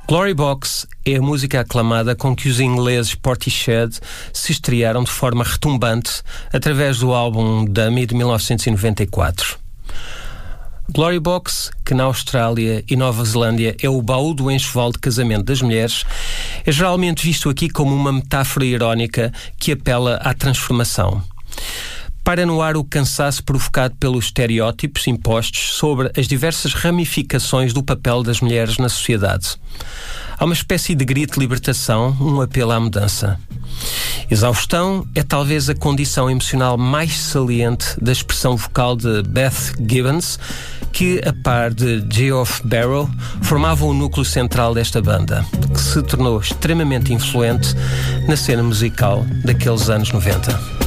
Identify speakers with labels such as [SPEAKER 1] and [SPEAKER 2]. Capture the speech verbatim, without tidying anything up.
[SPEAKER 1] Glory Box é a música aclamada com que os ingleses Portishead se estrearam de forma retumbante através do álbum Dummy de mil novecentos e noventa e quatro. Glory Box, que na Austrália e Nova Zelândia é o baú do enxoval de casamento das mulheres, é geralmente visto aqui como uma metáfora irónica que apela à transformação. Paira no ar o cansaço provocado pelos estereótipos impostos sobre as diversas ramificações do papel das mulheres na sociedade. Há uma espécie de grito de libertação, um apelo à mudança. Exaustão é talvez a condição emocional mais saliente da expressão vocal de Beth Gibbons, que, a par de Geoff Barrow, formavam o núcleo central desta banda, que se tornou extremamente influente na cena musical daqueles anos noventa.